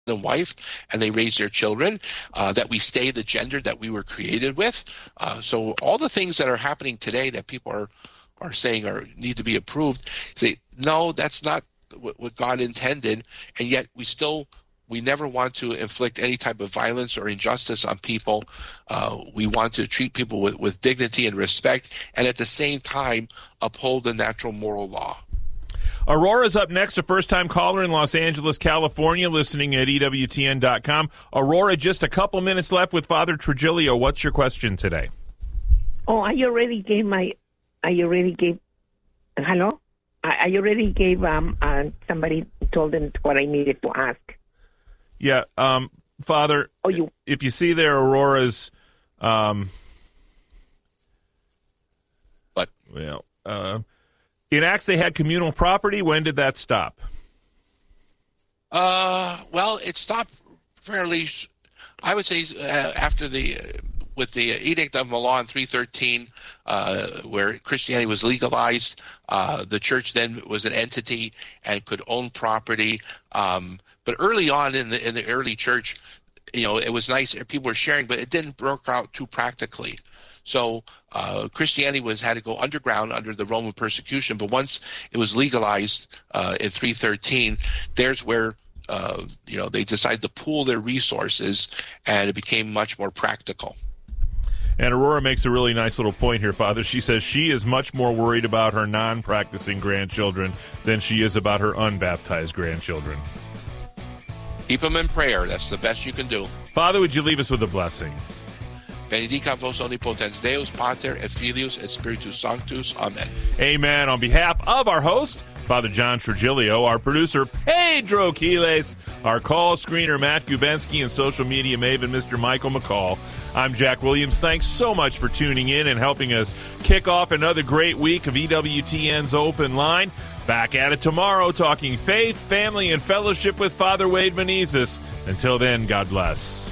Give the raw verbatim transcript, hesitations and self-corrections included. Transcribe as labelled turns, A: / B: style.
A: and wife, and they raise their children, uh, that we stay the gender that we were created with. Uh, so all the things that are happening today that people are, are saying are need to be approved, say, no, that's not what, what God intended, and yet we still, we never want to inflict any type of violence or injustice on people. Uh, we want to treat people with, with dignity and respect, and at the same time uphold the natural moral law.
B: Aurora's up next, a first-time caller in Los Angeles, California, listening at E W T N dot com. Aurora, just a couple minutes left with Father Trigilio. What's your question today?
C: Oh, I already gave my, I already gave, hello? I, I already gave, um, uh, somebody told them what I needed to ask.
B: Yeah, um, Father,
C: oh, you...
B: if you see there, Aurora's, um,
A: but,
B: well, uh, in Acts, they had communal property. When did that stop?
A: Uh, well, it stopped fairly, I would say, uh, after the, uh, with the Edict of Milan three thirteen, uh, where Christianity was legalized, uh, the church then was an entity and could own property. Um, but early on in the in the early church, you know, it was nice, people were sharing, but it didn't work out too practically. So uh, Christianity was had to go underground under the Roman persecution. But once it was legalized uh, in three thirteen, there's where uh, you know they decided to pool their resources, and it became much more practical.
B: And Aurora makes a really nice little point here, Father. She says she is much more worried about her non-practicing grandchildren than she is about her unbaptized grandchildren.
A: Keep them in prayer. That's the best you can do.
B: Father, would you leave us with a blessing?
A: Benedicat vos omnipotens Deus, Pater, et Filius, et Spiritus Sanctus. Amen.
B: Amen. On behalf of our host, Father John Trigilio, our producer, Pedro Quiles, our call screener, Matt Gubensky, and social media maven, Mister Michael McCall, I'm Jack Williams. Thanks so much for tuning in and helping us kick off another great week of E W T N's Open Line. Back at it tomorrow, talking faith, family, and fellowship with Father Wade Menezes. Until then, God bless.